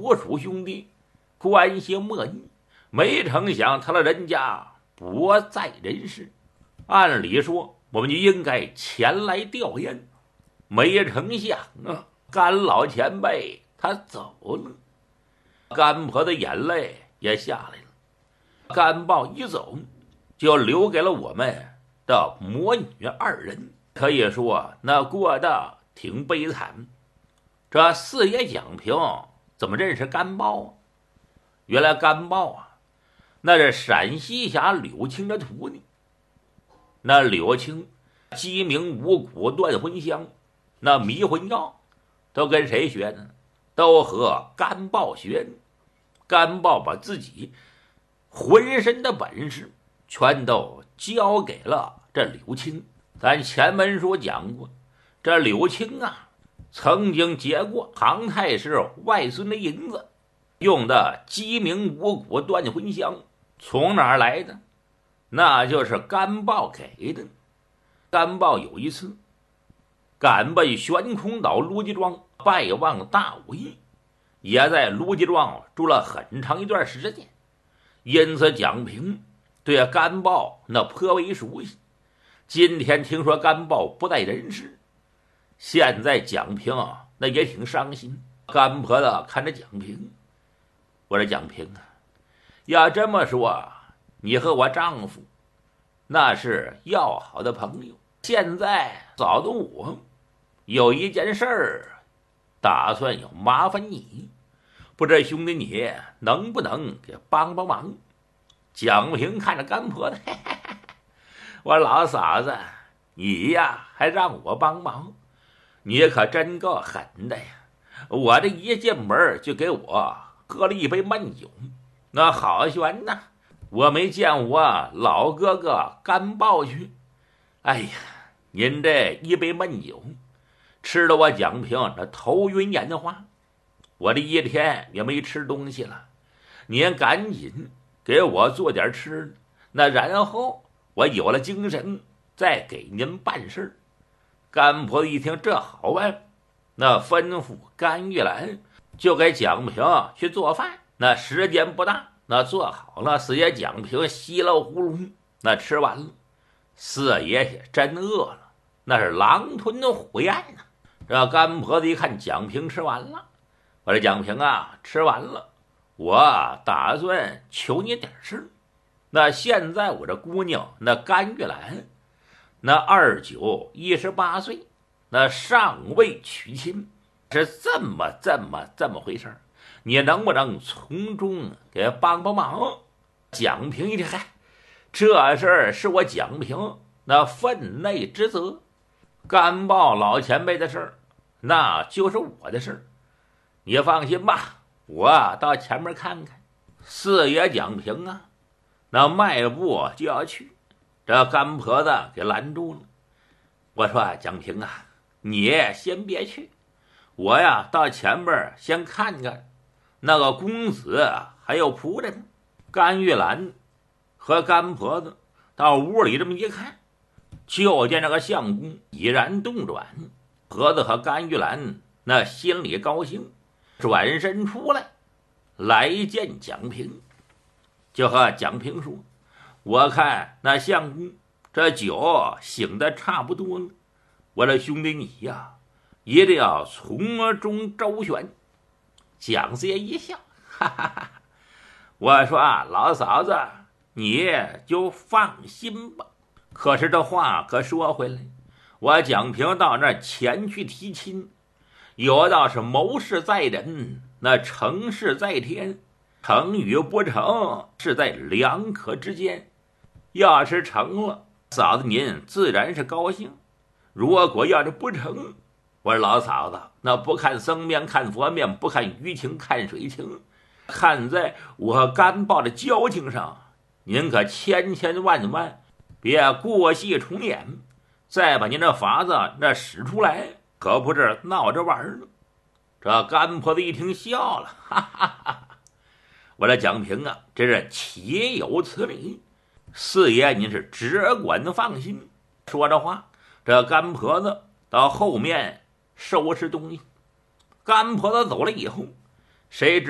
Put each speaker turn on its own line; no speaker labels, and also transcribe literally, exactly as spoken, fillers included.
五叔兄弟关系莫逆，没成想他的人家不在人世。按理说我们就应该前来吊唁，没成想啊，甘老前辈他走了。甘婆的眼泪也下来了。甘豹一走，就留给了我们的母女二人，可以说那过得挺悲惨。这四爷蒋平怎么认识甘豹啊？原来甘豹啊，那是陕西侠柳青的徒弟。那柳青鸡鸣五谷断魂香，那迷魂药都跟谁学的？都和甘豹学的。甘豹把自己浑身的本事全都交给了这柳青。咱前文书讲过，这柳青啊，曾经劫过唐太师外孙的银子，用的鸡鸣五谷断魂香，从哪儿来的？那就是甘豹给的。甘豹有一次赶奔悬空岛卢集庄拜望大武艺，也在卢集庄住了很长一段时间，因此蒋平对甘豹那颇为熟悉。今天听说甘豹不在人世，现在蒋平啊那也挺伤心。甘婆子看着蒋平，我说蒋平啊，要这么说，你和我丈夫那是要好的朋友，现在找的我有一件事儿，打算要麻烦你，不知兄弟你能不能给帮帮忙？蒋平看着甘婆子，嘿嘿嘿，我老嫂子，你呀还让我帮忙，你可真够狠的呀！我这一进门就给我喝了一杯闷酒，那好悬呐！我没见我老哥哥甘豹去。哎呀，您这一杯闷酒吃了我蒋平这头晕眼花，我这一天也没吃东西了，您赶紧给我做点吃的，那然后我有了精神再给您办事。甘婆子一听这好啊，那吩咐甘玉兰就给蒋平去做饭。那时间不大，那做好了，四爷蒋平稀里呼噜那吃完了。四爷也真饿了，那是狼吞虎咽呐。这甘婆子一看蒋平吃完了，我说蒋平啊，吃完了，我打算求你点事。那现在我这姑娘那甘玉兰那二九一十八岁，那尚未娶亲，是这么这么这么回事，你能不能从中给帮帮忙？蒋平一听，嗨，这事儿是我蒋平那分内之责，甘豹老前辈的事儿那就是我的事儿，你放心吧，我到前面看看。四爷蒋平啊，那迈步就要去，这甘婆子给拦住了。我说蒋平啊，你先别去，我呀到前面先看看那个公子还有仆人。甘玉兰和甘婆子到屋里这么一看，就见那个相公已然动转。婆子和甘玉兰那心里高兴，转身出来来见蒋平，就和蒋平说，我看那相公这酒醒得差不多了，我这兄弟你呀一定要从中周旋。蒋四爷一笑，哈哈哈，我说啊，老嫂子你就放心吧。可是这话可说回来，我蒋平到那儿前去提亲，有道是谋事在人，那成事在天，成与不成是在两可之间。要是成了，嫂子您自然是高兴，如果要是不成，我说老嫂子，那不看僧面看佛面，不看鱼情看水情，看在我和甘豹的交情上，您可千千万万别过戏重演，再把您这法子那使出来，可不是闹着玩呢。这甘婆子一听笑了，哈哈哈！我这蒋平啊，这是岂有此理！四爷您是只管放心。说着话，这甘婆子到后面收拾东西。甘婆子走了以后，谁知